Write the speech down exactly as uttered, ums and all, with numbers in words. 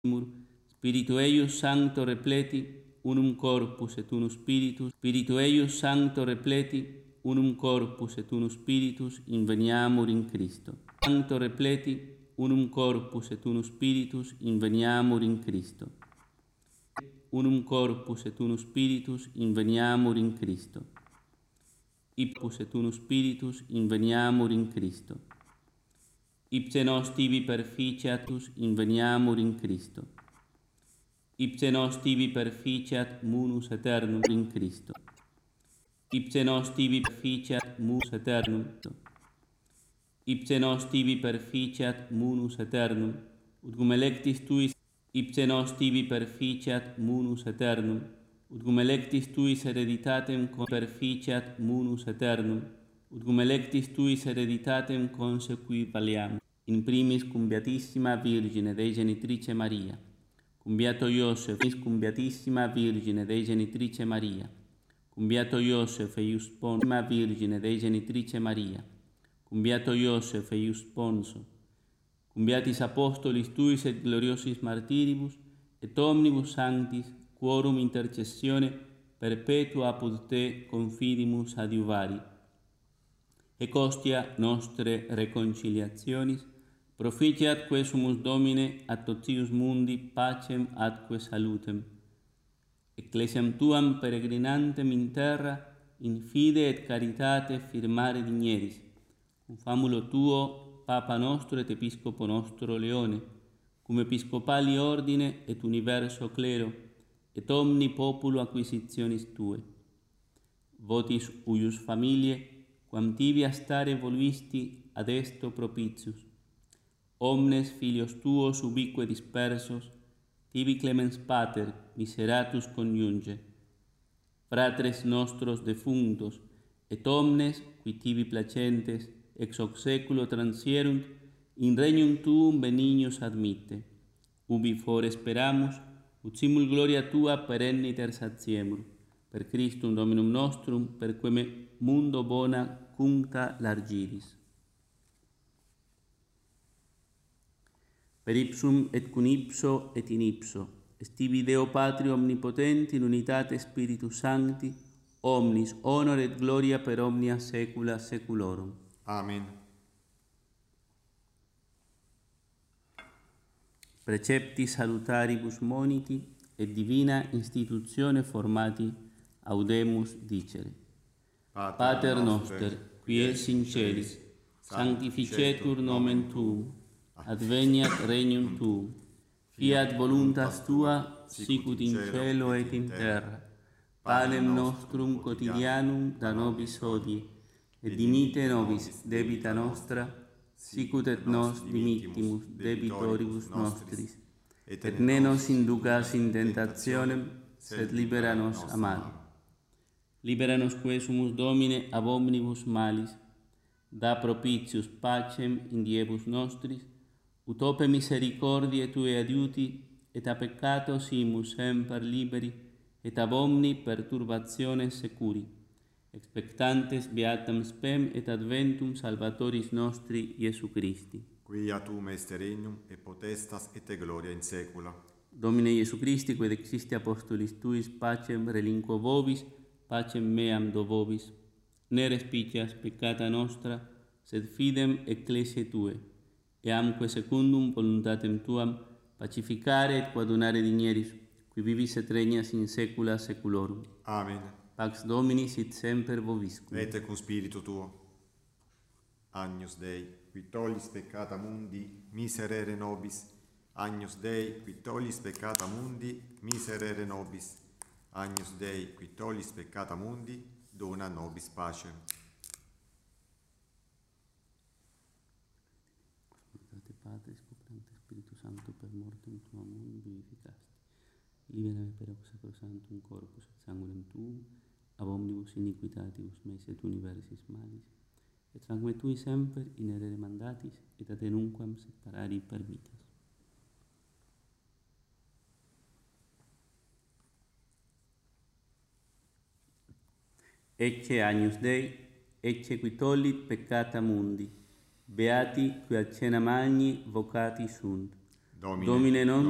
Spiritu eius sancto repleti, unum corpus et unus spiritus, Spiritu eius sancto repleti, unum corpus et unus spiritus, inveniamur in Christo. Sancto repleti, unum corpus et unus spiritus, inveniamur in Christo. Unum corpus et unus spiritus, inveniamur in Christo. Ipus et unus spiritus, inveniamur in Christo. Ipse nos tibi perficiatus, inveniamur in Christo. Ipse nos tibi perficiat munus aeternum in Christo. Ipse nos tibi perficiat munus aeternum. Ipse nos tibi perficiat munus aeternum, ut cum electis tuis. Ipse nos tibi perficiat munus aeternum, ut cum electis tuis hereditatem perficiat munus aeternum, ut cum electis tuis hereditatem consequivaliam. In primis cum Beatissima Virgine Dei Genitrice Maria, cum Beato Iosef, cum Beatissima Virgine Dei Genitrice Maria, cum Beato Iosef eius Sponsima Virgine Dei Genitrice Maria, cum Beato Iosef eius Sponso, cum Beatis Apostolis tuis et gloriosis martiribus, et omnibus sanctis, quorum intercessione perpetua apud te confidimus adiuvari. Ec hostia nostre reconciliationis, proficiat que sumus Domine ad totius mundi pacem atque salutem. Ecclesiam tuam peregrinantem in terra, in fide et caritate firmare digneris, cum famulo tuo, Papa nostro et Episcopo nostro Leone, cum episcopali ordine et universo clero, et omni populo acquisitionis tue. Votis uius familie, quam tibi a stare voluisti ad esto propitius. Omnes filios tuos ubique dispersos, tibi clemens pater miseratus coniunge. Fratres nostros defunctos, et omnes qui tibi placentes ex hoc saeculo transierunt, in regnum tuum benignus admitte. Ubi fore speramus, ut simul gloria tua perenniter satiemur. Per Christum Dominum nostrum, per quem mundo bona cuncta largiris. Per ipsum et cum ipso et in ipso, est tibi Deo Patri omnipotenti in unitate Spiritus Sancti, omnis honor et gloria per omnia saecula saeculorum. Amen. Precepti salutaribus moniti et divina institutione formati audemus dicere. Pater, Pater noster, qui es in celis, sanctificetur nomen tuum, adveniat regnum tuum, fiat voluntas tua, sicut in cielo et in terra. Panem nostrum quotidianum da nobis hodie, et dimite nobis debita nostra, sicut et nos dimittimus debitoribus nostris, et ne nos inducas in tentationem, sed libera nos a malo. Libera nos que sumus Domine ab omnibus malis, da propitius pacem in diebus nostris, ut ope misericordiae Tue adiuti, et a peccato simus semper liberi, et ab omni perturbationes securi, expectantes beatam spem et adventum Salvatoris nostri Iesu Christi. Quia tuum est regnum et potestas et gloria in saecula. Domine Iesu Christi, quod existi apostolis tuis, pacem relinquo vobis, pacem meam do vobis. Ne respicias peccata nostra, sed fidem ecclesiae Tue, eamque secundum voluntatem Tuam pacificare et coadunare digneris, qui vivis et regnas in saecula saeculorum. Amen. Pax Domini sit semper vobiscum. Et cum spiritu tuo. Agnus Dei, qui tollis peccata mundi, miserere nobis. Agnus Dei, qui tollis peccata mundi, miserere nobis. Agnus Dei, qui tollis peccata mundi, dona nobis pacem. Spiritate Patris, Scoprante Spiritu Sancto, per mortem tuam mundi vivificasti. Libera me per hoc sacrosanctum corpus et sanguinem tuum, ab omnibus iniquitatibus meis et universis malis, et sangue Tui semper inere mandatis, et ad nunquam separari permittas. Ecce Agnus Dei, ecce qui tollit peccata mundi, beati qui a cena magni vocati sunt. Domine, Domine non